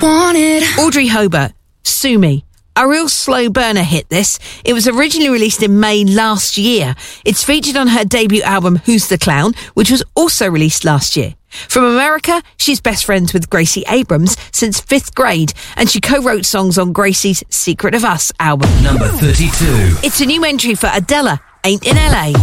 Audrey Hobart, Sue Me. A real slow burner hit, this. It was originally released in May last year. It's featured on her debut album, Who's the Clown, which was also released last year. From America, she's best friends with Gracie Abrams since 5th grade, and she co-wrote songs on Gracie's Secret of Us album. Number 32. It's a new entry for Adela, Ain't in LA.